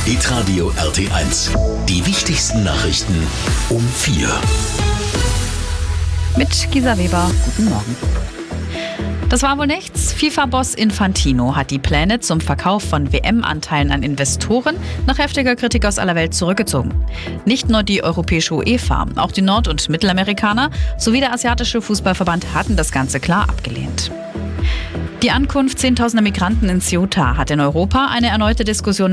Hitradio RT1. Die wichtigsten Nachrichten um 4. Mit Gisa Weber. Guten Morgen. Das war wohl nichts. FIFA-Boss Infantino hat die Pläne zum Verkauf von WM-Anteilen an Investoren nach heftiger Kritik aus aller Welt zurückgezogen. Nicht nur die europäische UEFA, auch die Nord- und Mittelamerikaner sowie der asiatische Fußballverband hatten das Ganze klar abgelehnt. Die Ankunft zehntausender Migranten in Ceuta hat in Europa eine erneute Diskussion